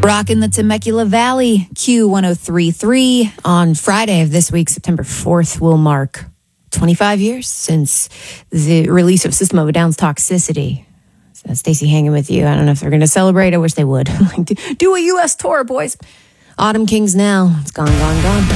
Rocking the Temecula Valley, Q1033. On Friday of this week, September 4th, will mark 25 years since the release of System of a Down's Toxicity. So Stacey hanging with you. I don't know if they're going to celebrate. I wish they would. Do a U.S. tour, boys. Autumn Kings now. It's gone, gone, gone.